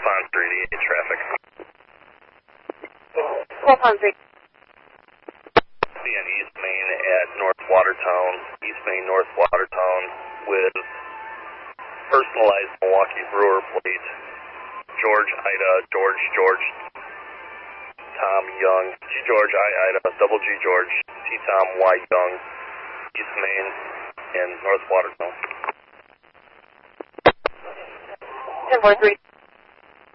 Pond 388 traffic. Coal Pond 3. Be on East Main at North Watertown, East Main, North Watertown, with personalized Milwaukee Brewer plate. George, Ida, George, Tom, Young, G, George, I, Ida, double G, George, T, Tom, Y, Young, East Main, and North Watertown. 10-4-3.